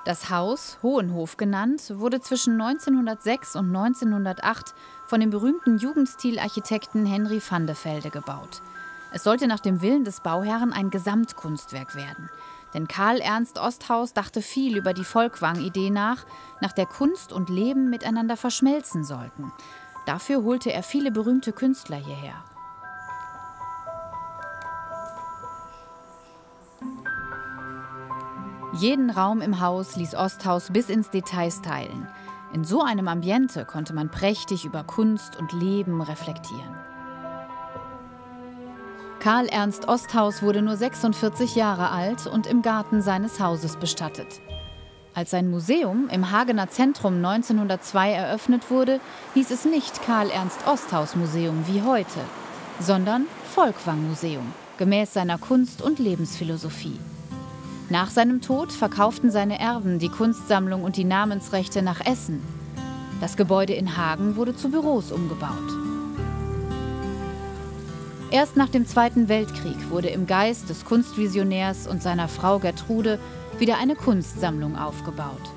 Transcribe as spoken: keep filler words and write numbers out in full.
Das Haus, Hohenhof genannt, wurde zwischen neunzehnhundertsechs und neunzehnhundertacht von dem berühmten Jugendstilarchitekten Henry van de Velde gebaut. Es sollte nach dem Willen des Bauherren ein Gesamtkunstwerk werden. Denn Karl Ernst Osthaus dachte viel über die Folkwang-Idee nach, nach der Kunst und Leben miteinander verschmelzen sollten. Dafür holte er viele berühmte Künstler hierher. Jeden Raum im Haus ließ Osthaus bis ins Detail stylen. In so einem Ambiente konnte man prächtig über Kunst und Leben reflektieren. Karl Ernst Osthaus wurde nur sechsundvierzig Jahre alt und im Garten seines Hauses bestattet. Als sein Museum im Hagener Zentrum neunzehnhundertzwei eröffnet wurde, hieß es nicht Karl Ernst Osthaus Museum wie heute, sondern Folkwang Museum, gemäß seiner Kunst- und Lebensphilosophie. Nach seinem Tod verkauften seine Erben die Kunstsammlung und die Namensrechte nach Essen. Das Gebäude in Hagen wurde zu Büros umgebaut. Erst nach dem Zweiten Weltkrieg wurde im Geist des Kunstvisionärs und seiner Frau Gertrude wieder eine Kunstsammlung aufgebaut.